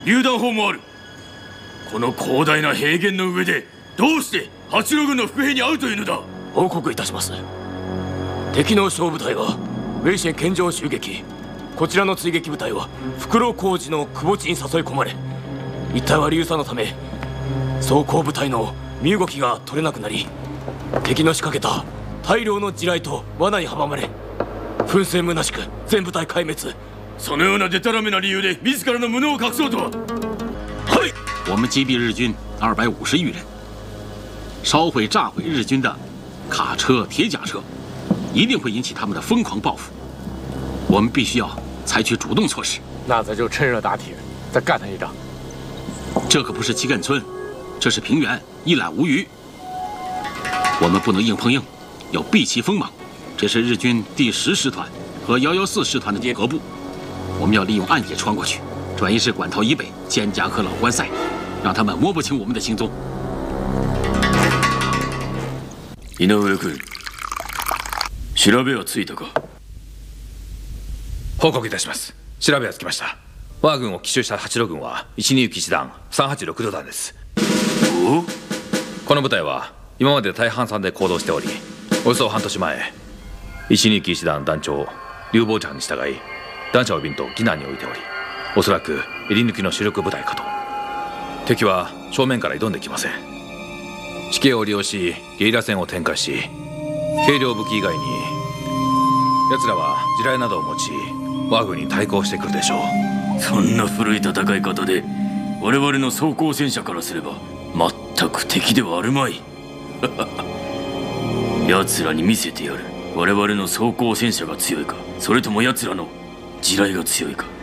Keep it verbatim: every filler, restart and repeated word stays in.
榴弾砲もある。この広大な平原の上でどうして八郎軍の伏兵に遭うというのだ。 報告いたします。敵の小部隊はウェイシェン剣上襲撃、こちらの追撃部隊は袋小路の窪地に誘い込まれ、一帯は流散のため装甲部隊の身動きが取れなくなり、敵の仕掛けた大量の地雷と罠に阻まれ、奮戦むなしく全部隊壊滅。 そのようなデタラメな理由で自らの無能を隠そうとは。 はい。我们击毙日军二百五十余人，烧毁炸毁日军的卡车、铁甲车，一定会引起他们的疯狂报复。我们必须要采取主动措施。 那咱就趁热打铁，再干他一仗。 这可不是七根村，这是平原，一览无余。我们不能硬碰硬，要避其锋芒。这是日军第十师团和幺幺四师团的结合部，我们要利用暗夜穿过去，转移至管陶以北、蒹葭和老关塞，让他们摸不清我们的行踪。 井上君、調べはついたか。 報告いたします。調べはつきました。我が軍を奇襲した八路軍はいちに騎士団さんはちろく旅団です。 おこの部隊は今まで大半山で行動しており、およそ半年前いちに騎士団団長劉坊ちゃんに従い団車を便と岐南に置いており、おそらく襟抜きの主力部隊かと。敵は正面から挑んできません。地形を利用しゲリラ戦を展開し、軽量武器以外に奴らは地雷などを持ち我が軍に対抗してくるでしょう。 そんな古い戦い方で我々の装甲戦車からすれば全く敵ではあるまい。奴らに見せてやる。我々の装甲戦車が強いか、それとも奴らの地雷が強いか。